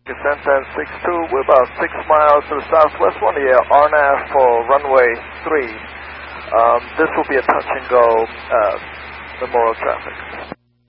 Santan 62, we're about 6 miles to the southwest, one of the RNAV for runway 3. This will be a touch and go Memorial traffic.